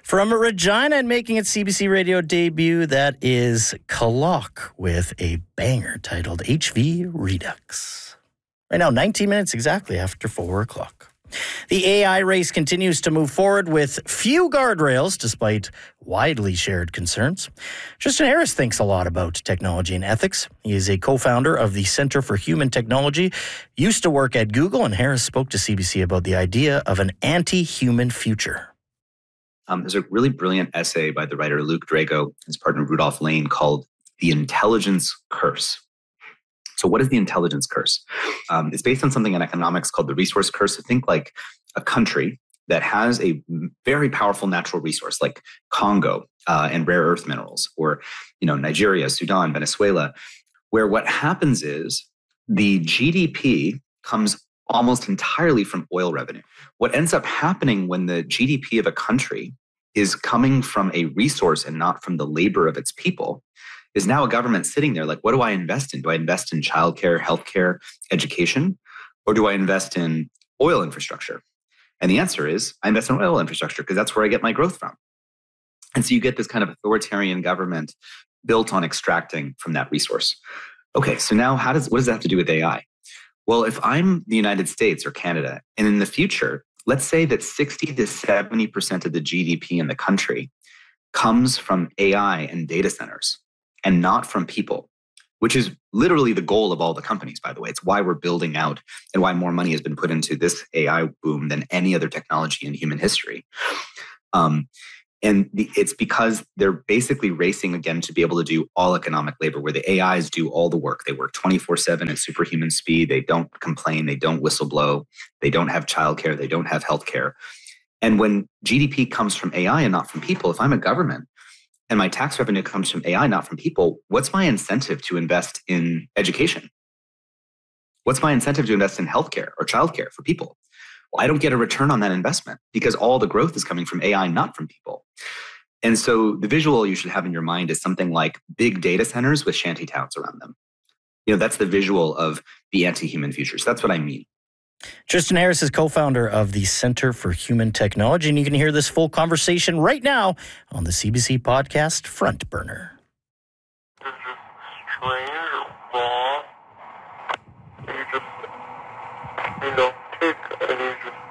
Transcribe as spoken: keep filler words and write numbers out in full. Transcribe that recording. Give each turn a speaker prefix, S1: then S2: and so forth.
S1: From Regina and making its C B C Radio debut, that is Kalok with a banger titled H V Redux. Right now, nineteen minutes exactly after four o'clock. The A I race continues to move forward with few guardrails, despite widely shared concerns. Tristan Harris thinks a lot about technology and ethics. He is a co-founder of the Center for Human Technology, used to work at Google, and Harris spoke to C B C about the idea of an anti-human future.
S2: Um, there's a really brilliant essay by the writer Luke Drago and his partner Rudolph Lane called The Intelligence Curse. So what is the intelligence curse? Um, it's based on something in economics called the resource curse. So think like a country that has a very powerful natural resource like Congo uh, and rare earth minerals, or you know Nigeria, Sudan, Venezuela, where what happens is the G D P comes almost entirely from oil revenue. What ends up happening when the G D P of a country is coming from a resource and not from the labor of its people is now a government sitting there like, what do I invest in? Do I invest in childcare, healthcare, education, or do I invest in oil infrastructure? And the answer is I invest in oil infrastructure because that's where I get my growth from. And so you get this kind of authoritarian government built on extracting from that resource. Okay, so now how does what does that have to do with A I? Well, if I'm the United States or Canada, and in the future, let's say that sixty to seventy percent of the G D P in the country comes from A I and data centers and not from people, which is literally the goal of all the companies, by the way. It's why we're building out and why more money has been put into this A I boom than any other technology in human history. Um, and the, it's because they're basically racing again to be able to do all economic labor, where the A Is do all the work. They work twenty-four seven at superhuman speed. They don't complain. They don't whistleblow. They don't have childcare. They don't have healthcare. And when G D P comes from A I and not from people, if I'm a government, and my tax revenue comes from A I, not from people, what's my incentive to invest in education? What's my incentive to invest in healthcare or childcare for people? Well, I don't get a return on that investment because all the growth is coming from A I, not from people. And so the visual you should have in your mind is something like big data centers with shanty towns around them. You know, that's the visual of the anti-human future. So that's what I mean.
S1: Tristan Harris is co-founder of the Center for Human Technology, and you can hear this full conversation right now on the C B C podcast Front Burner.
S3: This is strange or wrong. You just, you know, take and you just